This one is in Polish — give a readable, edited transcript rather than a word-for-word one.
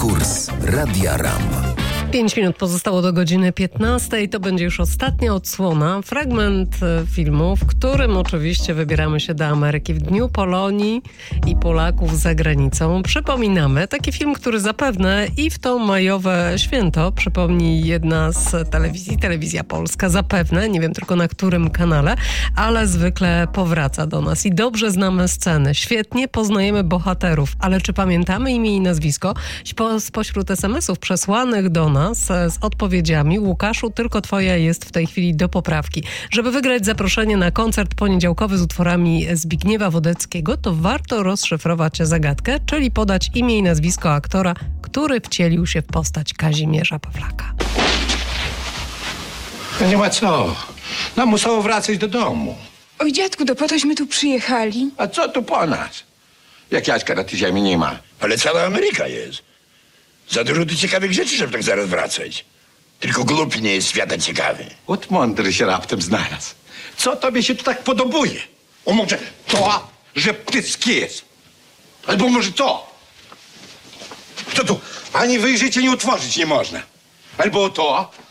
Kurs Radia RAM. 5 minut pozostało do godziny 15. To będzie już ostatnia odsłona. Fragment filmu, w którym oczywiście wybieramy się do Ameryki w Dniu Polonii i Polaków za granicą. Przypominamy, taki film, który zapewne i w to majowe święto przypomni jedna z telewizji, Telewizja Polska, zapewne, nie wiem tylko na którym kanale, ale zwykle powraca do nas i dobrze znamy sceny. Świetnie poznajemy bohaterów, ale czy pamiętamy imię i nazwisko? Spośród SMS-ów przesłanych do nas z odpowiedziami, Łukaszu, tylko twoja jest w tej chwili do poprawki. Żeby wygrać zaproszenie na koncert poniedziałkowy z utworami Zbigniewa Wodeckiego, to warto rozszyfrować zagadkę, czyli podać imię i nazwisko aktora, który wcielił się w postać Kazimierza Pawlaka. No nie ma co. Nam musiało wracać do domu. Oj, dziadku, to po tośmy tu przyjechali. A co tu po nas? Jak Jaćka na tej ziemi nie ma. Ale cała Ameryka jest. Za dużo tu ciekawych rzeczy, żeby tak zaraz wracać. Tylko głupi nie jest świata ciekawy. Od mądry się raptem znalazł. Co tobie się tu tak podobuje? O może to, że pysk jest? Albo może to? To tu ani wyjrzeć, ani utworzyć nie można. Albo to,